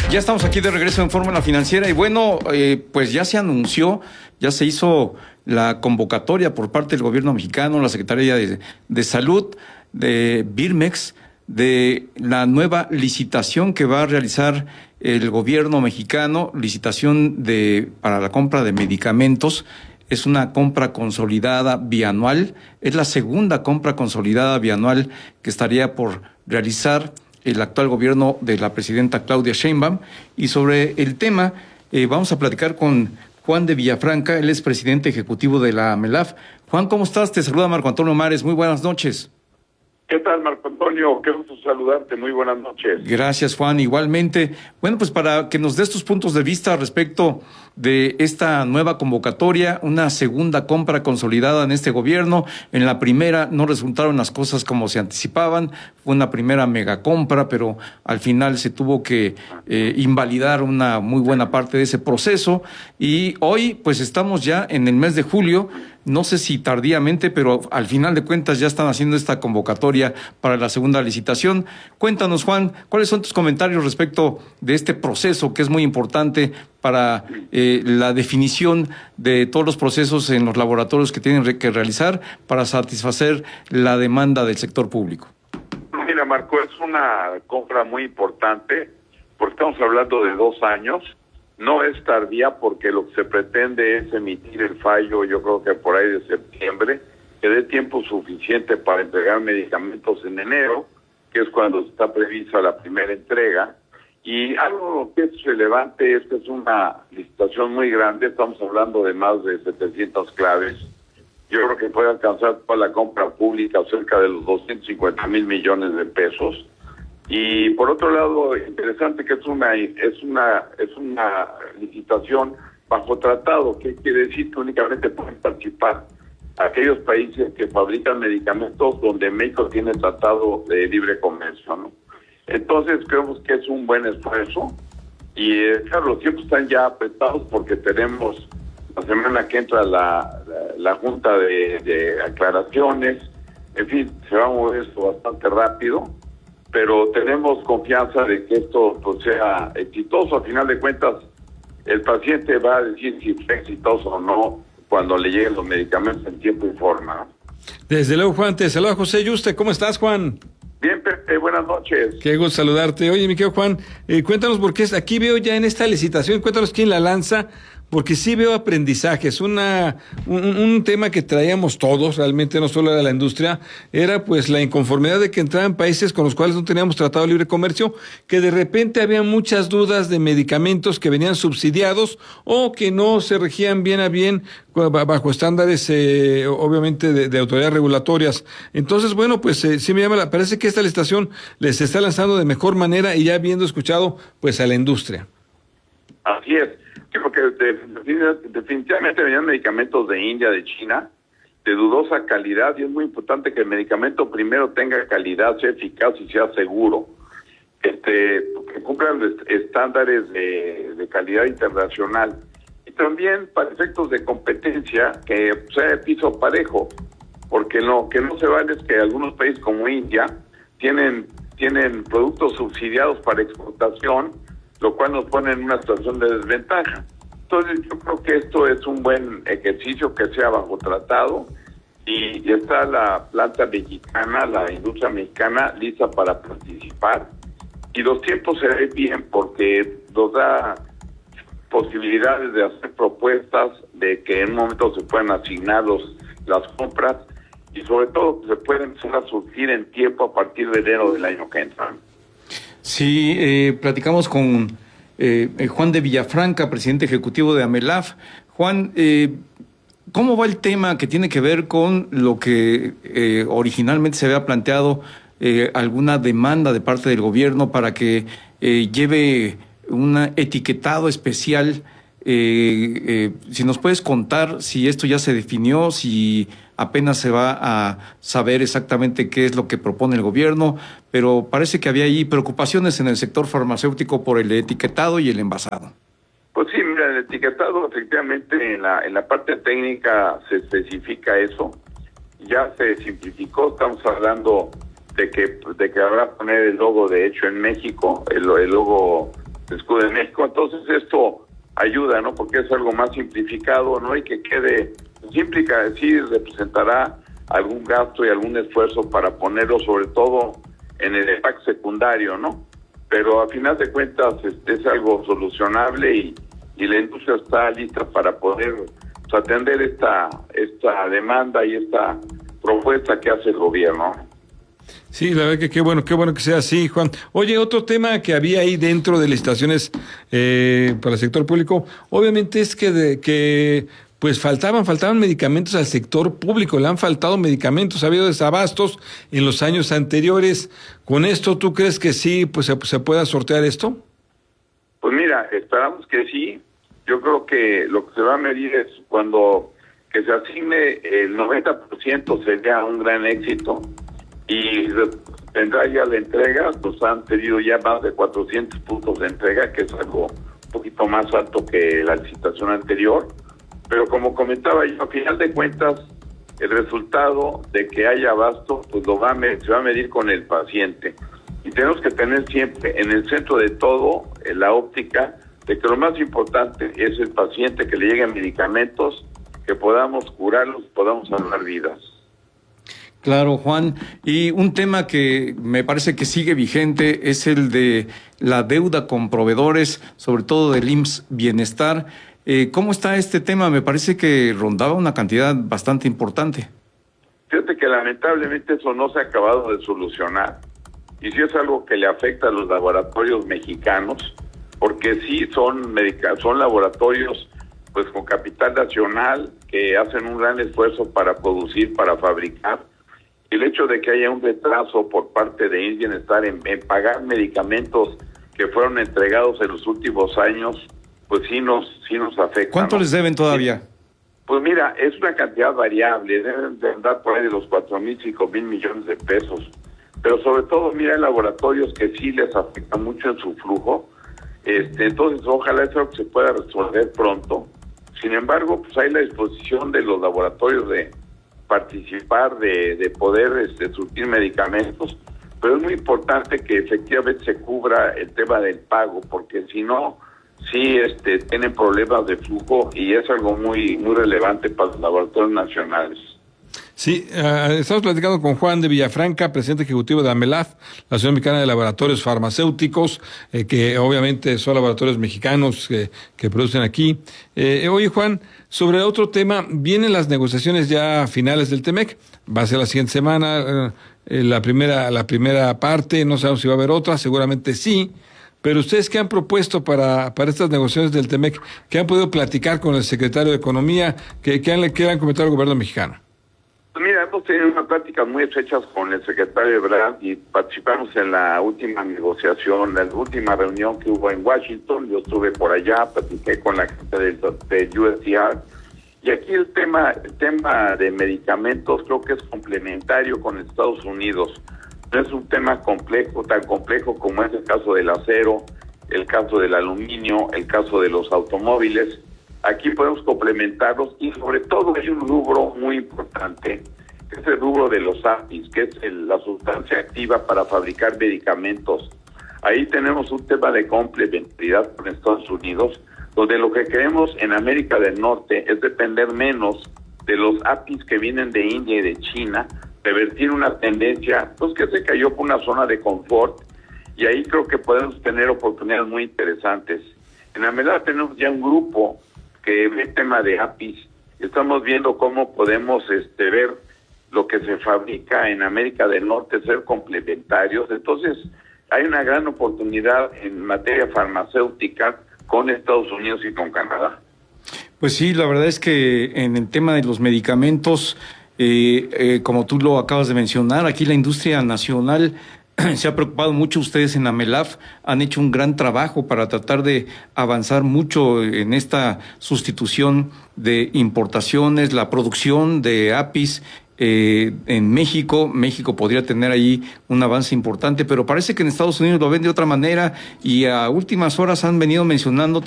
Ya estamos aquí de regreso en Fórmula Financiera y bueno, pues ya se anunció, ya se hizo la convocatoria por parte del gobierno mexicano, la Secretaría de Salud, de Birmex, de la nueva licitación que va a realizar el gobierno mexicano, licitación para la compra de medicamentos. Es una compra consolidada bianual, es la segunda compra consolidada bianual que estaría por realizar el actual gobierno de la presidenta Claudia Sheinbaum. Y sobre el tema vamos a platicar con Juan de Villafranca, él es presidente ejecutivo de la AMELAF. Juan, ¿cómo estás? Te saluda Marco Antonio Mares, muy buenas noches. ¿Qué tal, Marco Antonio? Qué gusto saludarte, muy buenas noches. Gracias, Juan, igualmente. Bueno, pues para que nos des tus puntos de vista respecto de esta nueva convocatoria, una segunda compra consolidada en este gobierno. En la primera no resultaron las cosas como se anticipaban, fue una primera mega compra, pero al final se tuvo que invalidar una muy buena parte de ese proceso. Y hoy, pues estamos ya en el mes de julio, no sé si tardíamente, pero al final de cuentas ya están haciendo esta convocatoria para la segunda licitación. Cuéntanos, Juan, ¿cuáles son tus comentarios respecto de este proceso que es muy importante para la definición de todos los procesos en los laboratorios que tienen que realizar para satisfacer la demanda del sector público? Mira, Marco, es una compra muy importante porque estamos hablando de 2 años. No es tardía porque lo que se pretende es emitir el fallo, yo creo que por ahí de septiembre, que dé tiempo suficiente para entregar medicamentos en enero, que es cuando está prevista la primera entrega. Y algo que es relevante es que es una licitación muy grande, estamos hablando de más de 700 claves. Yo creo que puede alcanzar para la compra pública cerca de los 250,000 millones de pesos. Y por otro lado, interesante que es una licitación bajo tratado, que quiere decir que únicamente pueden participar aquellos países que fabrican medicamentos donde México tiene tratado de libre comercio, ¿no? Entonces creemos que es un buen esfuerzo y claro, los tiempos están ya apretados porque tenemos la semana que entra la junta de aclaraciones, en fin, se va a mover esto bastante rápido, pero tenemos confianza de que esto pues sea exitoso. Al final de cuentas, el paciente va a decir si fue exitoso o no cuando le lleguen los medicamentos en tiempo y forma, ¿no? Desde luego, Juan, te saluda José Yuste. ¿Cómo estás, Juan? Bien, Pepe, buenas noches. Qué gusto saludarte. Oye, mi querido Juan, cuéntanos por qué aquí veo ya en esta licitación, cuéntanos quién la lanza, porque sí veo aprendizajes. Un tema que traíamos todos, realmente no solo de la industria, era pues la inconformidad de que entraban países con los cuales no teníamos tratado de libre comercio, que de repente había muchas dudas de medicamentos que venían subsidiados o que no se regían bien a bien bajo estándares obviamente de autoridades regulatorias. Entonces, bueno, pues sí parece que esta licitación les está lanzando de mejor manera y ya habiendo escuchado pues a la industria. Así es. Creo que definitivamente venían medicamentos de India, de China, de dudosa calidad, y es muy importante que el medicamento primero tenga calidad, sea eficaz y sea seguro, que cumplan estándares de calidad internacional. Y también para efectos de competencia, que sea de piso parejo, porque lo que no se vale es que algunos países como India tienen productos subsidiados para exportación, lo cual nos pone en una situación de desventaja. Entonces yo creo que esto es un buen ejercicio que sea bajo tratado y está la planta mexicana, la industria mexicana lista para participar y los tiempos se ven bien porque nos da posibilidades de hacer propuestas de que en un momento se puedan asignar las compras y sobre todo se pueden empezar a surgir en tiempo a partir de enero del año que entra. Sí, platicamos con Juan de Villafranca, presidente ejecutivo de AMELAF. Juan, ¿cómo va el tema que tiene que ver con lo que originalmente se había planteado, alguna demanda de parte del gobierno para que lleve un etiquetado especial? Si nos puedes contar si esto ya se definió, si apenas se va a saber exactamente qué es lo que propone el gobierno, pero parece que había ahí preocupaciones en el sector farmacéutico por el etiquetado y el envasado. Pues sí, mira, el etiquetado efectivamente en la parte técnica se especifica eso, ya se simplificó, estamos hablando de que habrá poner el logo de hecho en México, el logo escudo de México. Entonces esto ayuda, ¿no? Porque es algo más simplificado, ¿no? Y que quede, implica, sí representará algún gasto y algún esfuerzo para ponerlo sobre todo en el impacto secundario, ¿no? Pero a final de cuentas es algo solucionable y la industria está lista para poder atender esta demanda y esta propuesta que hace el gobierno. Sí, la verdad que qué bueno que sea así, Juan. Oye, otro tema que había ahí dentro de licitaciones para el sector público, obviamente es que pues faltaban medicamentos al sector público, le han faltado medicamentos, ha habido desabastos en los años anteriores. ¿Con esto tú crees que sí, pues se pueda sortear esto? Pues mira, esperamos que sí. Yo creo que lo que se va a medir es cuando que se asigne el 90% sería un gran éxito y tendrá ya la entrega, pues han tenido ya más de 400 puntos de entrega, que es algo un poquito más alto que la licitación anterior. Pero como comentaba yo, a final de cuentas, el resultado de que haya abasto, pues se va a medir con el paciente. Y tenemos que tener siempre en el centro de todo la óptica de que lo más importante es el paciente, que le lleguen medicamentos, que podamos curarlos, podamos salvar vidas. Claro, Juan. Y un tema que me parece que sigue vigente es el de la deuda con proveedores, sobre todo del IMSS Bienestar. ¿Cómo está este tema? Me parece que rondaba una cantidad bastante importante. Fíjate que lamentablemente eso no se ha acabado de solucionar. Y sí es algo que le afecta a los laboratorios mexicanos, porque sí son laboratorios pues con capital nacional que hacen un gran esfuerzo para producir, para fabricar. El hecho de que haya un retraso por parte de IMSS Bienestar en pagar medicamentos que fueron entregados en los últimos años, pues sí nos afecta. ¿Cuánto les deben todavía? Pues mira, es una cantidad variable, deben de andar por ahí de los 4,000, 5,000 millones de pesos. Pero sobre todo, mira, hay laboratorios que sí les afecta mucho en su flujo. Entonces, ojalá eso se pueda resolver pronto. Sin embargo, pues hay la disposición de los laboratorios de participar, de poder surtir medicamentos, pero es muy importante que efectivamente se cubra el tema del pago, porque si no, sí tienen problemas de flujo y es algo muy relevante para los laboratorios nacionales. Sí, estamos platicando con Juan de Villafranca, presidente ejecutivo de AMELAF, la Asociación Mexicana de Laboratorios Farmacéuticos, que obviamente son laboratorios mexicanos que producen aquí. Oye, Juan, sobre otro tema, vienen las negociaciones ya finales del TEMEC, va a ser la siguiente semana, la primera parte, no sabemos si va a haber otra, seguramente sí. Pero ustedes, ¿qué han propuesto para estas negociaciones del TEMEC? ¿Qué han podido platicar con el secretario de Economía? ¿Qué han comentado al gobierno mexicano? Mira, hemos tenido unas pláticas muy estrechas con el secretario Ebrard y participamos en la última negociación, la última reunión que hubo en Washington. Yo estuve por allá, platiqué con la gente de USDR. Y aquí el tema de medicamentos creo que es complementario con Estados Unidos. No es un tema complejo, tan complejo como es el caso del acero, el caso del aluminio, el caso de los automóviles. Aquí podemos complementarlos y sobre todo hay un rubro muy importante, que es el rubro de los APIs, que es la sustancia activa para fabricar medicamentos. Ahí tenemos un tema de complementariedad con Estados Unidos, donde lo que queremos en América del Norte es depender menos de los APIs que vienen de India y de China, revertir una tendencia pues que se cayó por una zona de confort, y ahí creo que podemos tener oportunidades muy interesantes. En AMELAF tenemos ya un grupo que ve el tema de APIs. Estamos viendo cómo podemos ver lo que se fabrica en América del Norte, ser complementarios. Entonces, hay una gran oportunidad en materia farmacéutica con Estados Unidos y con Canadá. Pues sí, la verdad es que en el tema de los medicamentos, como tú lo acabas de mencionar, aquí la industria nacional se ha preocupado mucho. Ustedes en AMELAF han hecho un gran trabajo para tratar de avanzar mucho en esta sustitución de importaciones, la producción de APIs en México. México podría tener ahí un avance importante, pero parece que en Estados Unidos lo ven de otra manera y a últimas horas han venido mencionando